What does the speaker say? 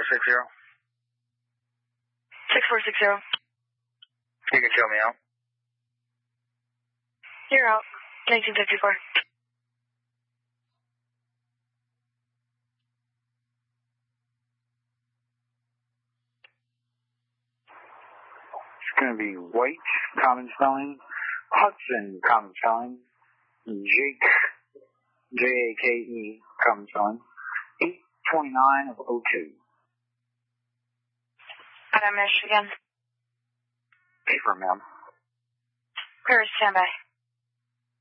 6460. 6460. You can show me out. You're out. 1954. It's going to be White, common spelling. Hudson, common spelling. Jake, Jake, common spelling. 829 of 02. Michigan. Paper, ma'am. Paris, standby.